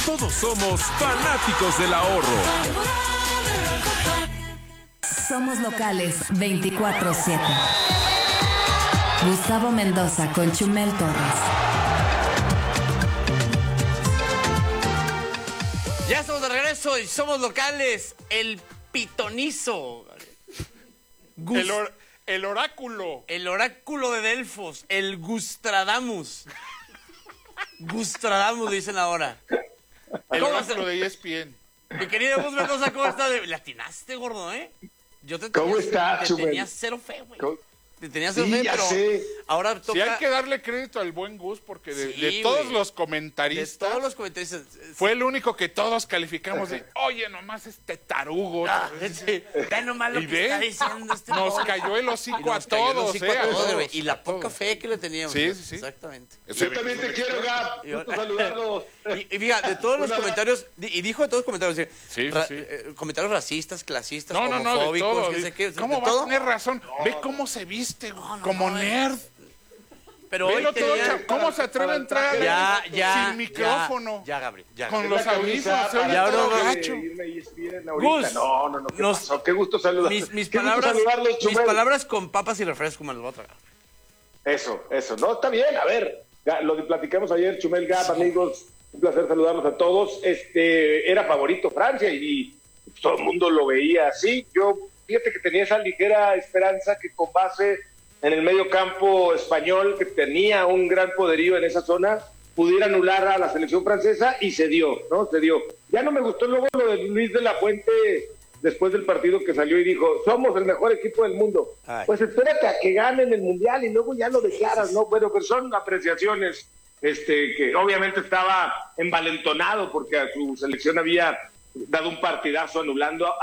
Todos somos fanáticos del ahorro. Somos locales 24/7. Gustavo Mendoza con Chumel Torres. Ya estamos de regreso y somos locales. El pitonizo. El oráculo. El oráculo de Delfos. El Gustradamus. Gustradamus dicen ahora. El oráculo de ESPN. Mi querido Gus Mendoza, ¿cómo estás? Le atinaste, gordo, ¿eh? Yo te ¿Cómo está, te tenía cero fe, güey. Te tenía cero Sí, fe, ya pero sé. ahora toca... Sí, hay que darle crédito al buen Gus porque Sí, de todos güey. los De comentaristas, todos los comentarios... fue el único que todos calificamos de, oye, nomás este tarugo. Sí, ve nomás lo Y que ve, está diciendo este nos pobre. cayó el Y hocico a nos cayó el todos, hocico a a todos, todos, güey. Y la a poca todos. fe que le teníamos. Sí, sí, sí. Exactamente. Yo también te quiero, Gab. Gusto saludarlos. Y fíjate, de todos los comentarios, y dijo de todos los comentarios, Sí, sí. comentarios racistas, clasistas, No, de homofóbicos, todo. qué sé qué. ¿Cómo de va todo? a tener razón? Ve cómo se viste, como nerd. Pero hoy Velo todo, tenía... ¿cómo se atreve a entrar Ya, sin micrófono? Ya, Gabriel, ya. Con Es los la camisa audífonos, se oye Ya, todo bro, gacho. Gus, No, ¿qué pasó? Qué gusto saludarlos. Mis Qué gusto palabras, saludarlos, mis Chumel. palabras con papas y refresco me las voy a tragar. Eso. No, está bien. A ver, lo que platicamos ayer, Chumel, Gab, amigos, un placer saludarlos a todos. Era favorito Francia y todo el mundo lo veía así. Yo, fíjate que tenía esa ligera esperanza que con base en el medio campo español, que tenía un gran poderío en esa zona, pudiera anular a la selección francesa y se dio, ¿no? Se dio. Ya no me gustó luego lo de Luis de la Fuente después del partido que salió y dijo, somos el mejor equipo del mundo. Ay. Pues espérate a que ganen el Mundial y luego ya lo declaras, ¿no? Bueno, pero son apreciaciones que obviamente estaba envalentonado porque a su selección había dado un partidazo anulando